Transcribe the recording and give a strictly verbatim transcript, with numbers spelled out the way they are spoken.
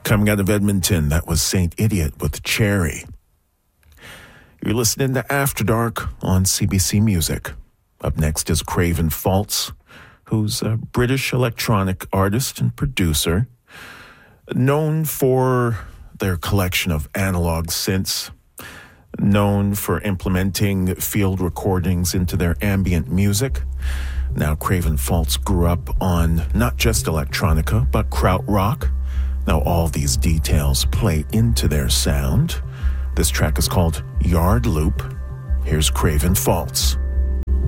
Coming out of Edmonton, that was Saint Idiot with Cherry. You're listening to After Dark on C B C Music. Up next is Craven Falls, who's a British electronic artist and producer, known for their collection of analog synths, known for implementing field recordings into their ambient music. Now, Craven Falls grew up on not just electronica, but krautrock. Now, all these details play into their sound. This track is called Yard Loop. Here's Craven Falls.